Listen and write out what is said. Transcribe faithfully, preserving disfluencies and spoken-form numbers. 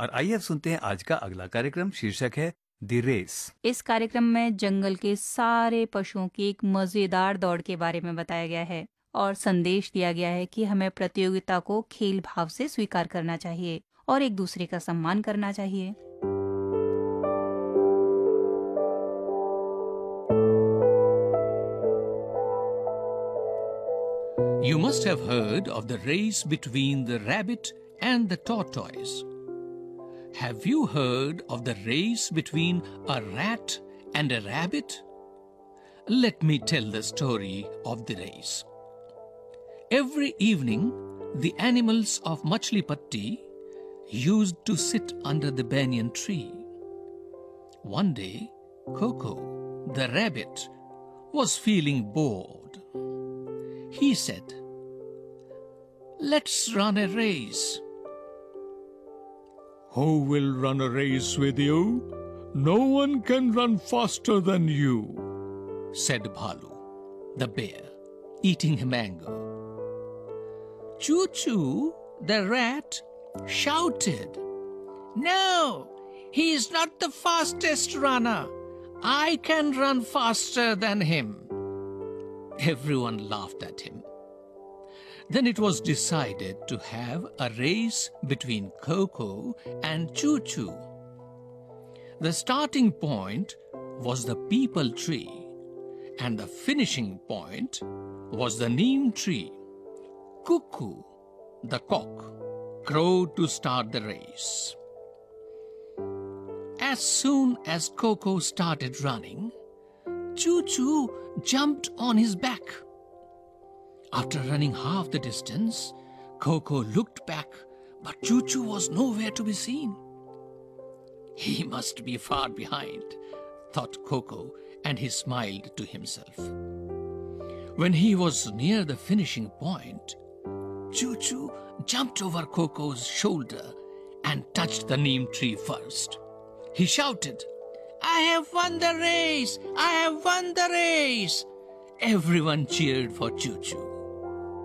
और आइए अब सुनते हैं आज का अगला कार्यक्रम। शीर्षक है द रेस। इस कार्यक्रम में जंगल के सारे पशुओं की एक मजेदार दौड़ के बारे में बताया गया है और संदेश दिया गया है कि हमें प्रतियोगिता को खेल भाव से स्वीकार करना चाहिए और एक दूसरे का सम्मान करना चाहिए। You must have heard of the race between the rabbit and the tortoise. Have you heard of the race between a rat and a rabbit? Let me tell the story of the race. Every evening, the animals of Machhlipatti used to sit under the banyan tree. One day, Coco, the rabbit, was feeling bored. He said, "Let's run a race." "Who will run a race with you? No one can run faster than you," said Bhalu, the bear, eating a mango. Choo Choo, the rat, shouted, "No, he is not the fastest runner. I can run faster than him." Everyone laughed at him. Then it was decided to have a race between Coco and Choo Choo. The starting point was the peepal tree, and the finishing point was the neem tree. Cuckoo, the cock, crowed to start the race. As soon as Coco started running, Choo Choo jumped on his back. After running half the distance, Coco looked back, but Choo Choo was nowhere to be seen. "He must be far behind," thought Coco, and he smiled to himself. When he was near the finishing point, Choo Choo jumped over Coco's shoulder and touched the neem tree first. He shouted, "I have won the race! I have won the race!" Everyone cheered for Choo Choo.